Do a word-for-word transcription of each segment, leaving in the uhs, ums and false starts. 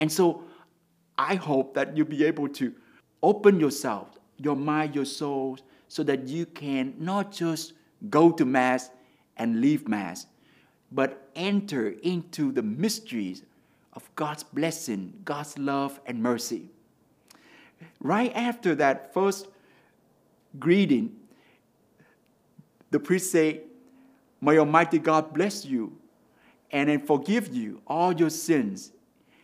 And so I hope that you'll be able to open yourself, your mind, your soul, so that you can not just go to Mass and leave Mass, but enter into the mysteries of God's blessing, God's love and mercy. Right after that first greeting, the priest said, "May Almighty God bless you and then forgive you all your sins."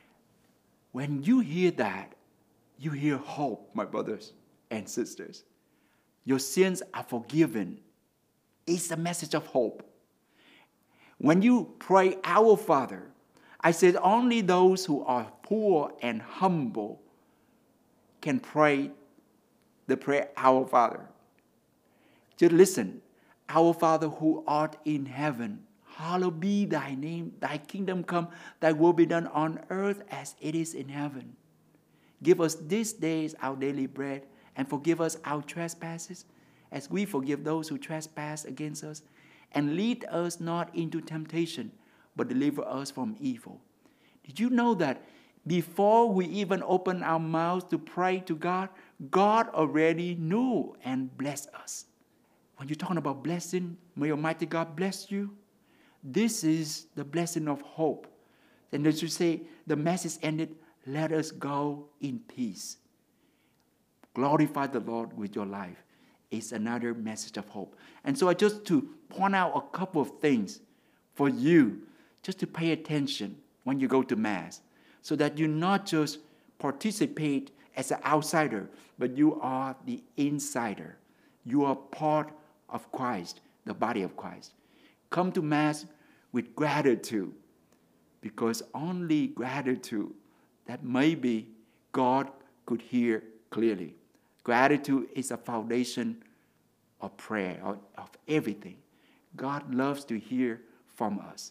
When you hear that, you hear hope, my brothers and sisters. Your sins are forgiven. It's a message of hope. When you pray, "Our Father," I said only those who are poor and humble can pray the prayer, "Our Father." Just listen. "Our Father who art in heaven, hallowed be thy name. Thy kingdom come, thy will be done on earth as it is in heaven. Give us this day our daily bread, and forgive us our trespasses, as we forgive those who trespass against us. And lead us not into temptation, but deliver us from evil." Did you know that before we even open our mouths to pray to God, God already knew and blessed us? When you're talking about blessing, may Almighty God bless you. This is the blessing of hope. And as you say, the message ended, "Let us go in peace." Glorify the Lord with your life. It's another message of hope. And so I just to point out a couple of things for you, just to pay attention when you go to Mass, so that you not just participate as an outsider, but you are the insider. You are part of Christ, the body of Christ. Come to Mass with gratitude, because only gratitude that maybe God could hear clearly. Gratitude is a foundation of prayer, of, of everything. God loves to hear from us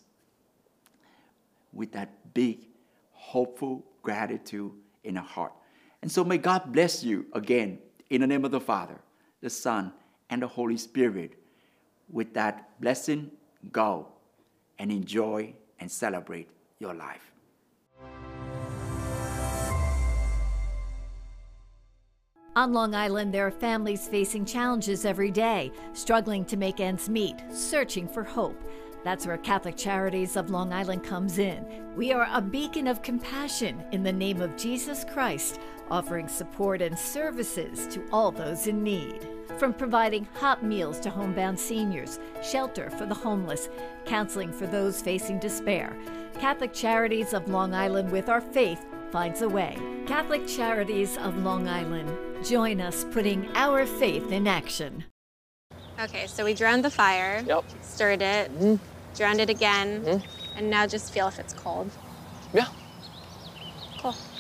with that big, hopeful gratitude in our heart. And so may God bless you again in the name of the Father, the Son, and the Holy Spirit. With that blessing, go and enjoy and celebrate your life. On Long Island, there are families facing challenges every day, struggling to make ends meet, searching for hope. That's where Catholic Charities of Long Island comes in. We are a beacon of compassion in the name of Jesus Christ, offering support and services to all those in need. From providing hot meals to homebound seniors, shelter for the homeless, counseling for those facing despair, Catholic Charities of Long Island, with our faith, finds a way. Catholic Charities of Long Island. Join us putting our faith in action. Okay, so we drowned the fire, Yep. stirred it, Mm-hmm. drowned it again, Mm-hmm. and now just feel if it's cold. Yeah. Cool.